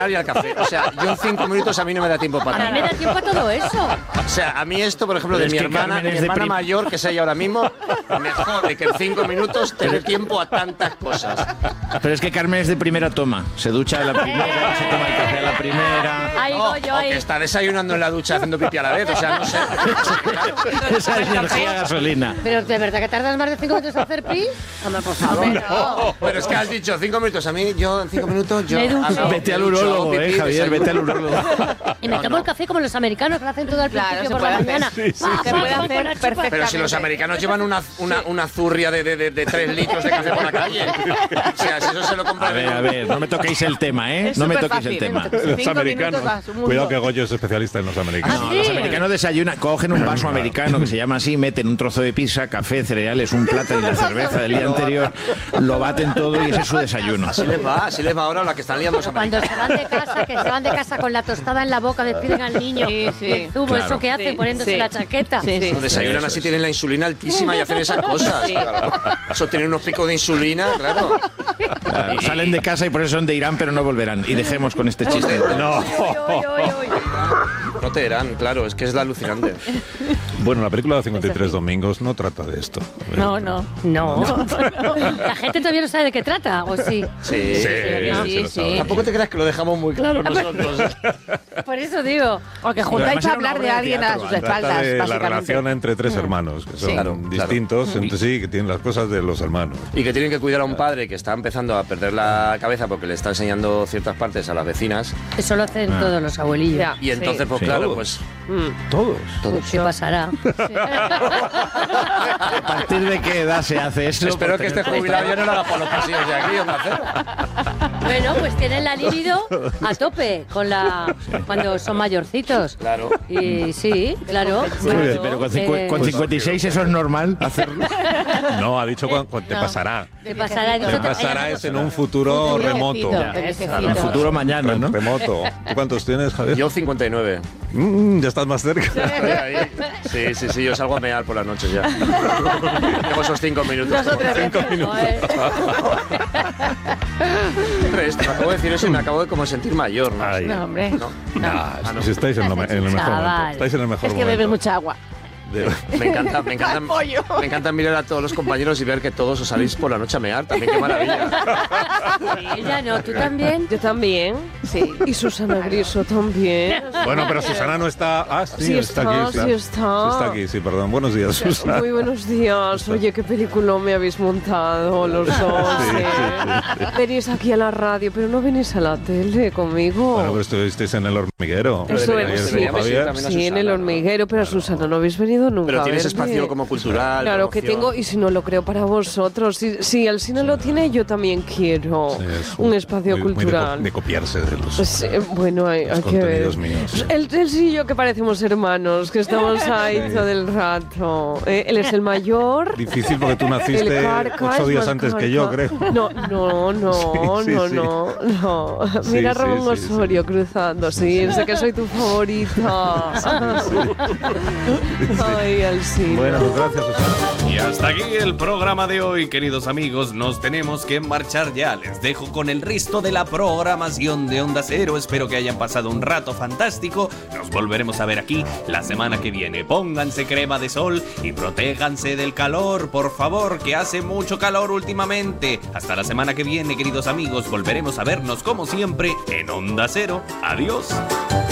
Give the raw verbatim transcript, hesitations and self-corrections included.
y al café. O sea, yo en cinco minutos a mí no me da tiempo para nada. A mí me da tiempo a todo eso. O sea, a mí esto, por ejemplo, de Es mi que hermana, Carmen mi es de hermana prim- mayor, que es ella ahora mismo, me jode que en cinco minutos te dé tiempo a tantas cosas. Pero es que Carmen es de primera toma. Se ducha a la primera, se toma el café a la primera. Ahí No, voy yo, o ahí. que está desayunando en la ducha haciendo pipí a la vez. O sea, no sé. Esa es energía gasolina. Pero ¿de verdad que tardas más de cinco minutos en hacer pis? Hombre, por favor. No, pero es que has dicho cinco minutos. A mí, yo en cinco minutos, yo. Me ducho. hago- Vete al me ducho, urólogo, hago eh, pipí, Javier, desayuno. vete al urólogo. Y me tomo el café como los americanos, que lo hacen todo al Claro, principio se por la puede hacer. mañana. Sí, sí, Pa, se pa, puede pa, hacer con la chupa. perfectamente. Pero si los americanos llevan una, una, una zurria de, de, de, de tres litros de café por la calle. O sea, si eso se lo A compran. ver, a ver, no me toquéis el tema, ¿eh? Es No me súper toquéis el fácil, tema. ¿eh? Los Cinco americanos. minutos a su mundo. Cuidado que Goyo es especialista en los americanos. ¿Ah, No, sí? los americanos desayunan, cogen un vaso americano que se llama así, meten un trozo de pizza, café, cereales, un plátano y la cerveza del día anterior, lo baten todo y ese es su desayuno. Así les va, así les va ahora la que están liando los Cuando americanos. se van de casa, que se van de casa con la tostada en la boca, despiden al niño. Sí, sí. El zumo, Claro. eso que hacen Sí, poniéndose sí. la chaqueta. Sí, sí. No, desayunan Eso así, es. tienen la insulina altísima y hacen esas cosas. Eso tienen unos picos de insulina, claro. Claro, salen de casa y por eso son de Irán, pero no volverán. Y dejemos con este chiste. No. Uy, uy, uy, uy. No te dirán, claro, es que es la alucinante. Bueno, la película de cincuenta y tres domingos no trata de esto. No, no. No. La gente todavía no sabe de qué trata, ¿o sí? Sí. Sí, Sí, sí, lo sí. sabe. Tampoco te creas que lo dejamos muy claro nosotros. Por eso digo. O que Además juntáis era a una hablar obra de de alguien a teatro, sus trata Trata espaldas, de la básicamente. relación entre tres hermanos, que son Sí. Claro, distintos entre sí, que tienen las cosas de los hermanos. Y que tienen que cuidar a un padre que está empezando a perder la cabeza porque le está enseñando ciertas partes a las vecinas. Eso lo hacen Ah. todos los abuelillos. Ya. Y entonces, Sí. pues Sí. claro, Todos. pues Todos. ¿Qué pasará? ¿A partir de qué edad se hace eso? espero Por que este tener- jubilado ya no lo haga por los pasillos de aquí, Onda Cero. Bueno, pues tienen la libido a tope con la cuando son mayorcitos. Claro. Y sí, claro. Muy bien, claro, pero con, cincu- eh, con cincuenta y seis eso es normal hacerlo. No, ha dicho cuando, cuando te No. pasará. te pasará, Te eso te- pasará eh, es en un futuro remoto. Envejecido. En el futuro mañana, ¿no? Remoto. ¿Tú cuántos tienes, Javier? Yo cincuenta y nueve. Mm, ya estás más cerca. Estoy ahí. Sí, sí, sí, yo salgo a mear por las noches ya. Tengo esos cinco minutos. Cinco minutos. Joder. Hombre, esto, me acabo de decir eso y me acabo de como sentir mayor, ¿no? Ay. No, hombre. No. Nah, Ah, no. si estáis en, lo me- en el mejor Chaval. momento. Estáis en el mejor Es que momento. bebes mucha agua. De- Me encanta, me encanta, pollo. me encanta mirar a todos los compañeros y ver que todos os salís por la noche a mear. También qué maravilla. Ella no, tú también. Yo también, sí. Y Susana Griso también. Bueno, pero Susana no está. Ah, sí, Sí está, está, aquí. sí está. Está aquí, sí, perdón. Buenos días, Susana. Muy buenos días. Oye, qué película me habéis montado los dos. Sí, ¿eh? sí, sí. Venís aquí a la radio, pero no venís a la tele conmigo. Bueno, pero estuvisteis en el hormiguero. Estuve- Ayer sí, estuvo deberíamos ir Javier. también a Sí, en el Susana, hormiguero, pero a Susana no habéis venido nunca. Pero a tienes verme. espacio como cultural. Claro que promoción. tengo, y si no lo creo para vosotros. Si, si el cine lo tiene, yo también quiero Sí, es un espacio muy- muy de co- cultural. de, copiarse de los. Pues, eh, bueno, hay, Los hay que ver. contenidos míos. El, el sí y yo que parecemos hermanos, que estamos ahí todo el rato. Eh, él es el mayor. Difícil porque tú naciste El Carca ocho es días más antes que yo, Carca. creo. No, no, no, Sí, sí, no, sí. no, no. Sí, Mira a sí, Ramón sí, sí. Osorio cruzando, sí, sé que soy tu favorita. Ay, al cine. Bueno, pues gracias, Susana. Y hasta aquí el programa de hoy, queridos amigos. Nos tenemos que marchar ya. Les dejo con el resto de la programación de Onda Cero. Espero que hayan pasado un rato fantástico. Nos volveremos a ver aquí la semana que viene. Pónganse crema de sol y protéjanse del calor, por favor, que hace mucho calor últimamente. Hasta la semana que viene, queridos amigos. Volveremos a vernos como siempre en Onda Cero. Adiós.